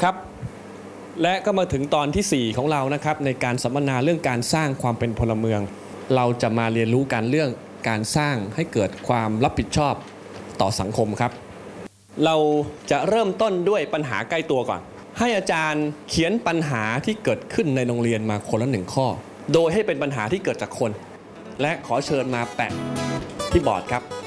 ครับและก็มาถึงตอนที่4ของเรานะครับในการสัมมนาเรื่องการสร้างความเป็นพลเมืองเราจะมาเรียนรู้กันเรื่องการสร้างให้เกิดความรับผิดชอบต่อสังคมครับเราจะเริ่มต้นด้วยปัญหาใกล้ตัวก่อนให้อาจารย์เขียนปัญหาที่เกิดขึ้นในโรงเรียนมาคนละ1ข้อโดยให้เป็นปัญหาที่เกิดจากคนและขอเชิญมาแปะที่บอร์ดครับ